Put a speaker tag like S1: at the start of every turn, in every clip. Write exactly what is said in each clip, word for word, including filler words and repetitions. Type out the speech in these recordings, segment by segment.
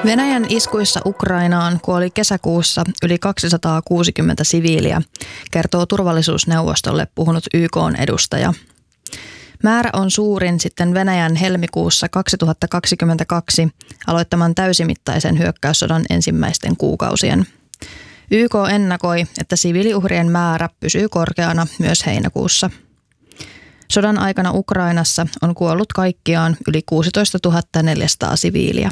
S1: Venäjän iskuissa Ukrainaan kuoli kesäkuussa yli kaksisataakuusikymmentä siviiliä, kertoo turvallisuusneuvostolle puhunut Y K:n edustaja. Määrä on suurin sitten Venäjän helmikuussa kaksituhattakaksikymmentäkaksi aloittaman täysimittaisen hyökkäyssodan ensimmäisten kuukausien. Y K ennakoi, että siviiliuhrien määrä pysyy korkeana myös heinäkuussa. Sodan aikana Ukrainassa on kuollut kaikkiaan yli kuusitoistatuhatta neljäsataa siviiliä.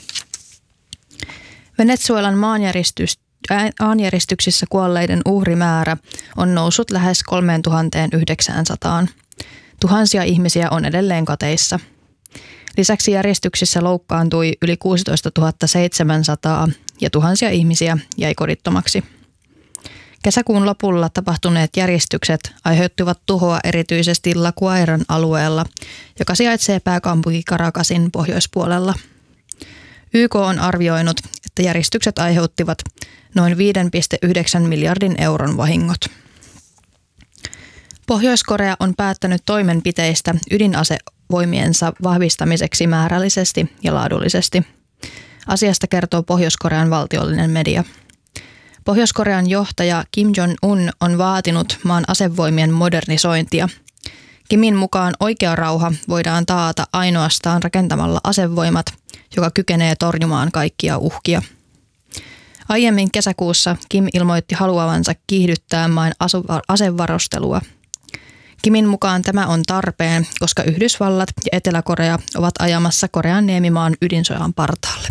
S1: Venezuelan maanjäristyksissä kuolleiden uhrimäärä on noussut lähes kolmetuhattayhdeksänsataa. Tuhansia ihmisiä on edelleen kateissa. Lisäksi järjestyksissä loukkaantui yli kuusitoistatuhatta seitsemänsataa ja tuhansia ihmisiä jäi kodittomaksi. Kesäkuun lopulla tapahtuneet järjestykset aiheuttivat tuhoa erityisesti La Guairan alueella, joka sijaitsee pääkaupunki Caracasin pohjoispuolella. Y K on arvioinut, että järjestykset aiheuttivat noin viisi pilkku yhdeksän miljardin euron vahingot. Pohjois-Korea on päättänyt toimenpiteistä ydinasevoimiensa vahvistamiseksi määrällisesti ja laadullisesti. Asiasta kertoo Pohjois-Korean valtiollinen media. Pohjois-Korean johtaja Kim Jong-un on vaatinut maan asevoimien modernisointia. Kimin mukaan oikea rauha voidaan taata ainoastaan rakentamalla asevoimat, joka kykenee torjumaan kaikkia uhkia. Aiemmin kesäkuussa Kim ilmoitti haluavansa kiihdyttää maan asevarustelua. Kimin mukaan tämä on tarpeen, koska Yhdysvallat ja Etelä-Korea ovat ajamassa Korean niemimaan ydinsodan partaalle.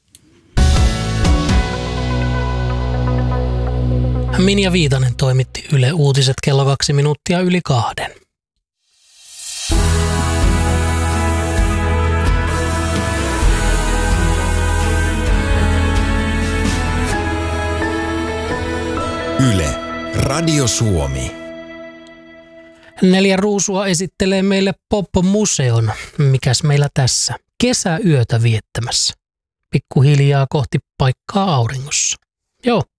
S2: Minja Viitanen toimitti Yle Uutiset kello kaksi minuuttia yli kahden.
S3: Yle, Radio Suomi.
S2: Neljä ruusua esittelee meille Pop-museon. Mikäs meillä tässä? Kesäyötä viettämässä. Pikkuhiljaa kohti paikkaa auringossa. Joo,